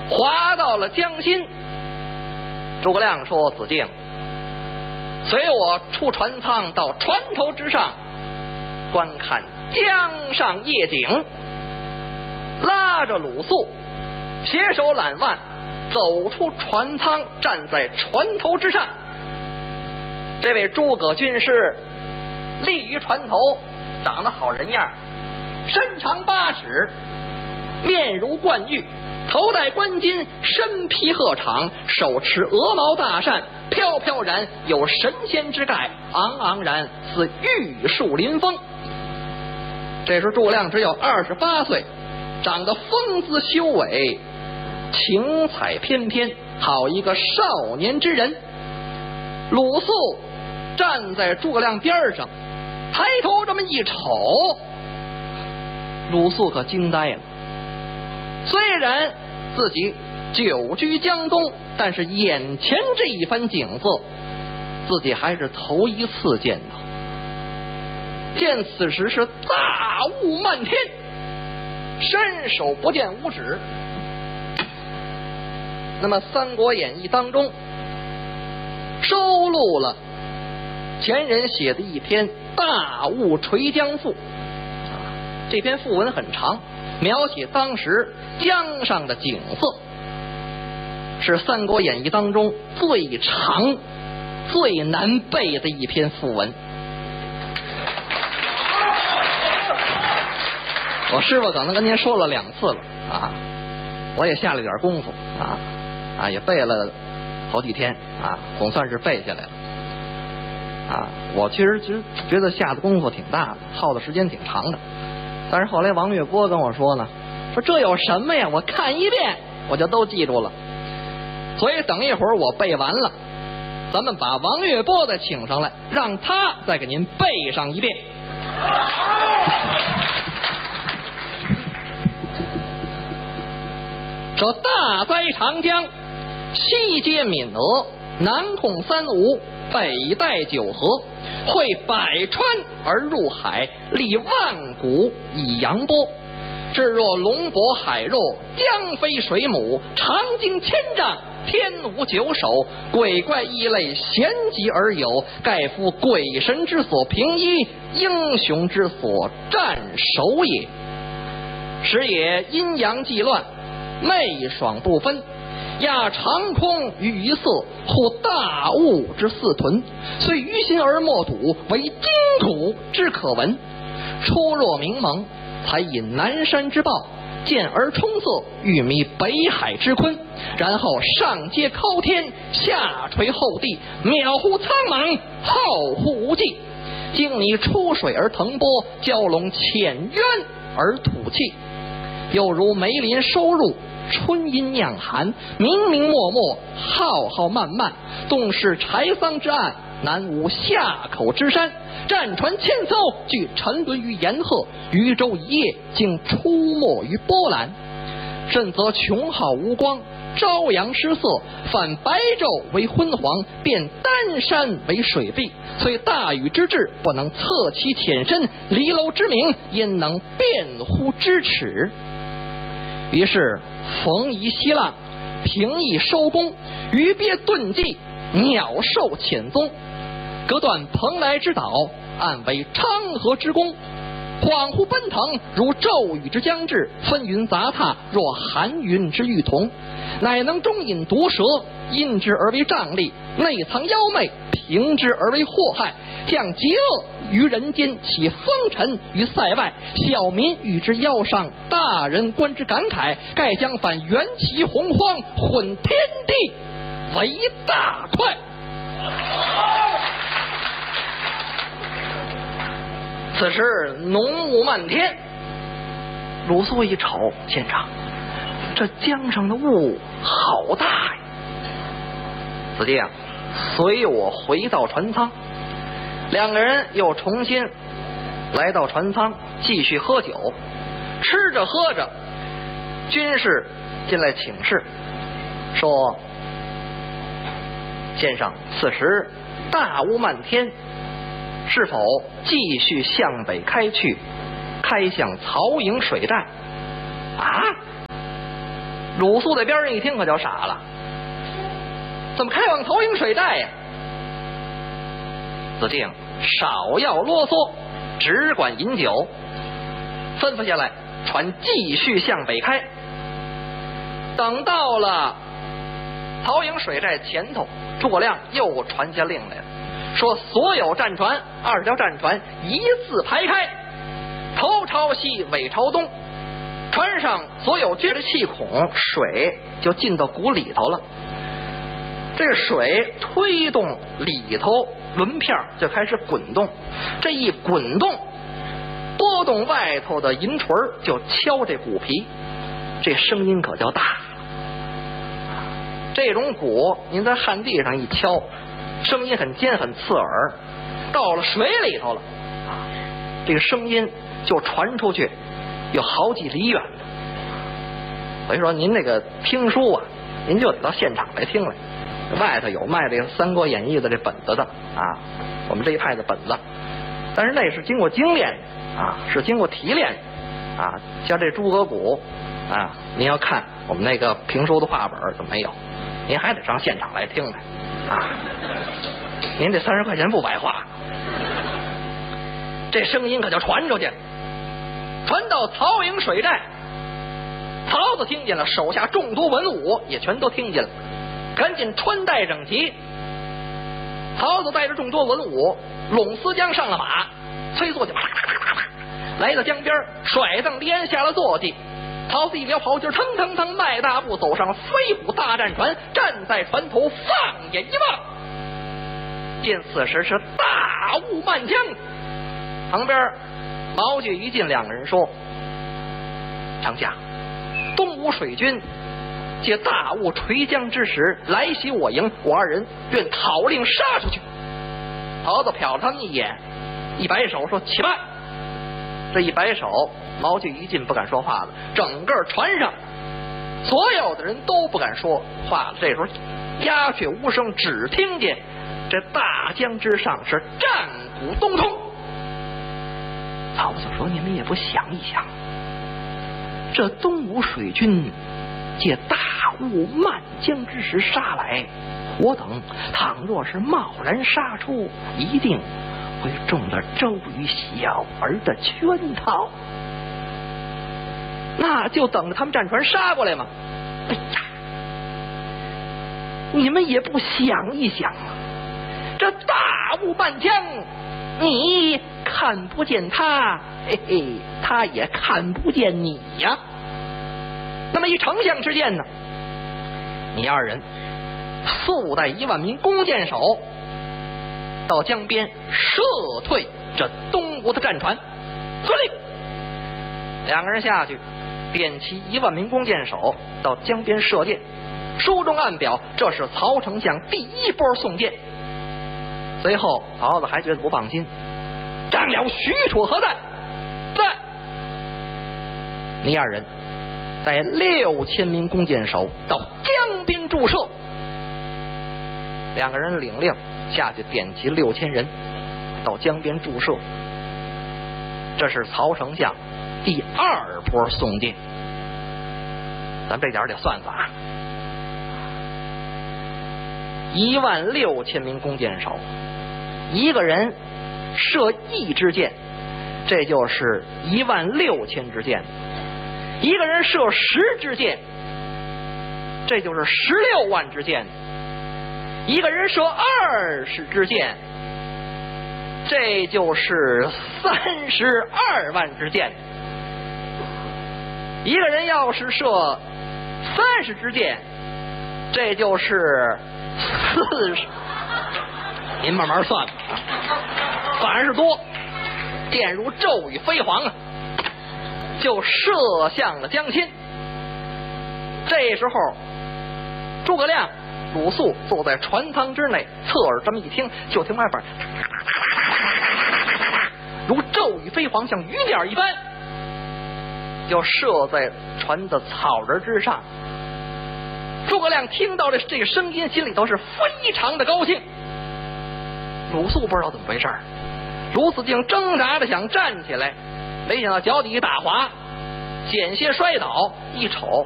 划到了江心。诸葛亮说：“子敬，随我出船舱到船头之上，观看江上夜景。”拉着鲁肃，携手揽腕，走出船舱，站在船头之上。这位诸葛军师立于船头，长得好人样，身长8尺，面如冠玉，头戴冠巾，身披鹤氅，手持鹅毛大扇，飘飘然有神仙之概，昂昂然似玉树临风。这时诸葛亮只有28岁，长得风姿修伟，情采翩翩，好一个少年之人。鲁肃站在诸葛亮边上，抬头这么一瞅，鲁肃可惊呆了。虽然自己久居江东，但是眼前这一番景色，自己还是头一次见到。见此时是大雾漫天，伸手不见五指。那么《三国演义》当中收录了前人写的一篇《大雾垂江赋》，这篇赋文很长，描写当时江上的景色，是《三国演义》当中最长最难背的一篇赋文。我师傅可能跟您说了2次了啊，我也下了点功夫也背了好几天总算是背下来了我其实觉得下的功夫挺大的，耗的时间挺长的，但是后来王月波跟我说呢，说这有什么呀，我看一遍我就都记住了。所以等一会儿我背完了，咱们把王月波再请上来，让他再给您背上一遍。说大哉长江，西接闽俄，南控三吴，北带九河，汇百川而入海，立万古以扬波。至若龙伯海肉，江飞水母，长经千丈，天无九首，鬼怪异类，咸集而有，盖夫鬼神之所平一，英雄之所战守也。时也阴阳既乱，媚爽不分，压长空于一色，护大物之四屯，虽于心而莫睹，为惊土之可闻。初若明蒙，才引南山之豹，见而冲色，欲迷北海之鲲，然后上接高天，下垂厚地，渺乎苍茫，浩乎无际。经你出水而腾波，蛟龙潜渊而吐气，又如梅林收入，春阴酿寒，明明漠漠，浩浩漫漫，动是柴桑之岸，南无夏口之山。战船千艘，俱沉沦于盐河，渔舟一叶，竟出没于波澜。甚则穷好无光，朝阳失色，反白昼为昏黄，变丹山为水碧。虽大禹之志，不能测其浅深，离楼之名，焉能辨乎咫尺？于是逢夷息浪，平易收工，鱼鳖遁迹，鸟兽潜踪。隔断蓬莱之岛，暗为昌河之功。恍惚奔腾，如骤雨之将至，纷云杂沓，若寒云之欲同。乃能中引毒蛇，因之而为瘴疠；内藏妖媚，平之而为祸害。降极恶于人间，起风尘于塞外。小民与之腰上，大人观之感慨。盖将反缘起洪荒，混天地为大块。此时浓雾漫天，鲁肃一瞅，县长，这江上的雾好大呀！子敬，随我回到船舱。2个人又重新来到船舱，继续喝酒。吃着喝着，军士进来请示，说：先生，此时大雾漫天，是否继续向北开去，开向曹营水寨？ 鲁肃在边上一听可就傻了，怎么开往曹营水寨呀？子敬少要啰嗦，只管饮酒，吩咐下来，船继续向北开。等到了曹营水寨前头，诸葛亮又传下令来了，说所有战船，20条战船一字排开，头朝西，尾朝东，船上所有撅着气孔，水就进到鼓里头了。这个水推动里头轮片就开始滚动，这一滚动，拨动外头的银锤就敲这鼓皮，这声音可就大。这种鼓您在旱地上一敲，声音很尖很刺耳，到了水里头了，这个声音就传出去有好几里远的。所以说您这个听书啊，您就得到现场来听来。外头有卖这个《三国演义》的这本子的啊，我们这一派的本子，但是那是经过精炼啊，是经过提炼啊。像这诸葛谷啊，您要看我们那个评书的话本就没有，您还得上现场来听来啊。您这30块钱不白花，这声音可就传出去，传到曹营水寨。曹操听见了，手下众多文武也全都听见了，赶紧穿戴整齐。曹操带着众多文武，拢思江上了马，催坐骑来到江边，甩蹬离鞍下了坐骑。曹操一撩袍襟，腾腾腾迈大步走上飞虎大战船，站在船头放眼一望，见此时是大雾漫江。旁边毛巨、于禁两个人说：“丞相，东吴水军借大雾垂江之时来袭我营，我二人愿讨令杀出去。”曹操瞟了他们一眼，一摆手说：“起办。”这一摆手，毛巨、于禁不敢说话了，整个船上所有的人都不敢说话了。这时候鸦雀无声，只听见这大江之上是战鼓东通。曹操说：“你们也不想一想，这东吴水军借大雾漫江之时杀来，我等倘若是贸然杀出，一定会中了周瑜小儿的圈套，那就等着他们战船杀过来嘛。哎呀，你们也不想一想啊，这大雾漫江，你看不见他，嘿嘿，他也看不见你呀。那么一丞相之见呢，你二人速带1万名弓箭手到江边射退这东吴的战船。遵令。两个人下去，点齐1万名弓箭手到江边射箭，书中暗表这是曹丞相第一波送箭。随后曹操还觉得不放心，张辽、许褚何在？在。你二人带6000名弓箭手到江边驻射。两个人领令下去，点齐6000人到江边驻射。这是曹丞相第2波送箭。咱们这点得算算啊，16000名弓箭手，一个人射1支箭，这就是16000支箭；一个人射10支箭，这就是16万支箭；一个人射20支箭，这就是32万支箭；一个人要是射30支箭，这就是40。您慢慢算吧，反是多，箭如骤雨飞黄啊，就射向了江心。这时候诸葛亮、鲁肃坐在船舱之内，侧耳这么一听，就听外边如骤雨飞黄，像雨点一般，就射在船的草人之上。诸葛亮听到这个声音，心里头是非常的高兴。鲁肃不知道怎么回事，鲁子敬挣扎着想站起来，没想到脚底一打滑，险些摔倒，一瞅